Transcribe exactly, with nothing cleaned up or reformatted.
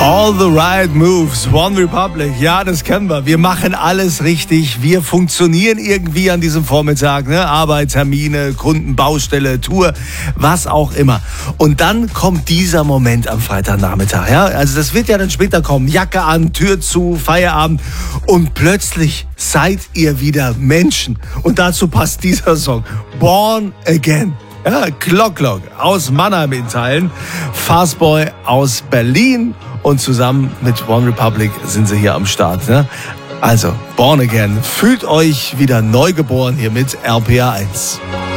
All the right moves, One Republic, ja, das kennen wir. Wir machen alles richtig, wir funktionieren irgendwie an diesem Vormittag, ne? Arbeit, Termine, Kunden, Baustelle, Tour, was auch immer. Und dann kommt dieser Moment am Freitagnachmittag, ja? Also das wird ja dann später kommen, Jacke an, Tür zu, Feierabend und plötzlich seid ihr wieder Menschen. Und dazu passt dieser Song, Born Again. Ja, Glock Glock aus Mannheim in Teilen, Fastboy aus Berlin und zusammen mit One Republic sind sie hier am Start. Ne? Also, Born Again, fühlt euch wieder neu geboren hier mit R P R eins.